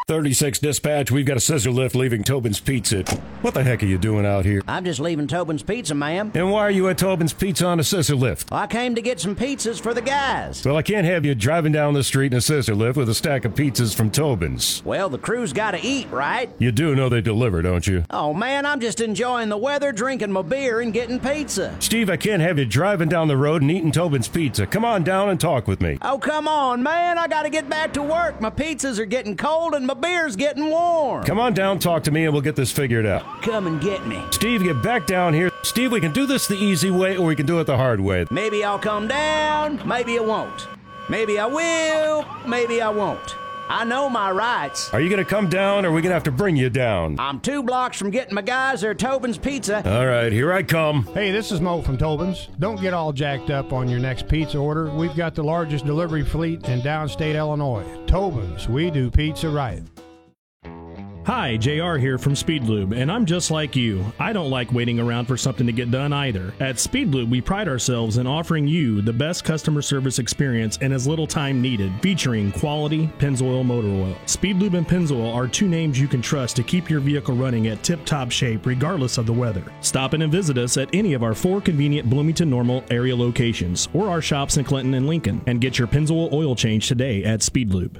36 dispatch, we've got a scissor lift leaving Tobin's Pizza. What the heck are you doing out here? I'm just leaving Tobin's Pizza, ma'am. And why are you at Tobin's Pizza on a scissor lift? I came to get some pizzas for the guys. Well, I can't have you driving down the street in a scissor lift with a stack of pizzas from Tobin's. Well, the crew's gotta eat, right? You do know they deliver, don't you? Oh, man, I'm just enjoying the weather, drinking my beer, and getting pizza. Steve, I can't have you driving down the road and eating Tobin's Pizza. Come on down and talk with me. Oh, come on, man. I gotta get back to work. My pizzas are getting cold and my beer's getting warm. Come on down, talk to me, and we'll get this figured out. Come and get me. Steve, get back down here. Steve, we can do this the easy way or we can do it the hard way. Maybe I'll come down, maybe I won't. Maybe I will, maybe I won't. I know my rights. Are you going to come down or are we going to have to bring you down? I'm 2 blocks from getting my guys their Tobin's Pizza. All right, here I come. Hey, this is Mo from Tobin's. Don't get all jacked up on your next pizza order. We've got the largest delivery fleet in downstate Illinois. Tobin's, we do pizza right. Hi, JR here from Speedlube, and I'm just like you. I don't like waiting around for something to get done either. At Speedlube, we pride ourselves in offering you the best customer service experience in as little time needed, featuring quality Pennzoil motor oil. Speedlube and Pennzoil are 2 names you can trust to keep your vehicle running at tip-top shape regardless of the weather. Stop in and visit us at any of our 4 convenient Bloomington Normal area locations or our shops in Clinton and Lincoln, and get your Pennzoil oil change today at Speedlube.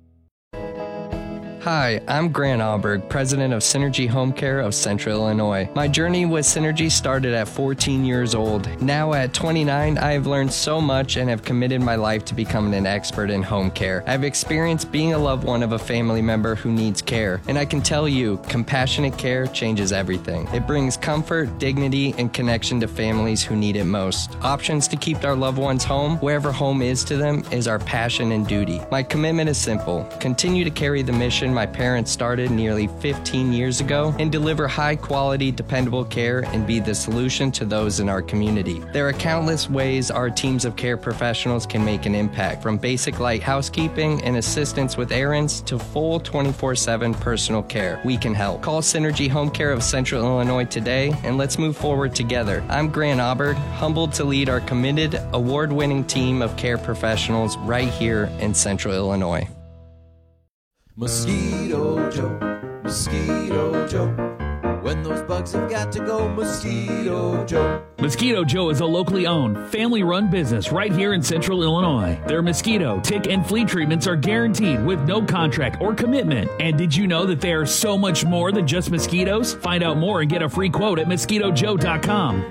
Hi, I'm Grant Alberg, president of Synergy Home Care of Central Illinois. My journey with Synergy started at 14 years old. Now at 29, I have learned so much and have committed my life to becoming an expert in home care. I've experienced being a loved one of a family member who needs care, and I can tell you, compassionate care changes everything. It brings comfort, dignity, and connection to families who need it most. Options to keep our loved ones home, wherever home is to them, is our passion and duty. My commitment is simple: continue to carry the mission my parents started nearly 15 years ago and deliver high-quality, dependable care and be the solution to those in our community. There are countless ways our teams of care professionals can make an impact, from basic light housekeeping and assistance with errands to full 24/7 personal care. We can help. Call Synergy Home Care of Central Illinois today and let's move forward together. I'm Grant Auberg, humbled to lead our committed, award-winning team of care professionals right here in Central Illinois. Mosquito Joe, Mosquito Joe. When those bugs have got to go, Mosquito Joe. Mosquito Joe is a locally owned, family-run business right here in Central Illinois. Their mosquito, tick, and flea treatments are guaranteed with no contract or commitment. And did you know that they are so much more than just mosquitoes? Find out more and get a free quote at MosquitoJoe.com.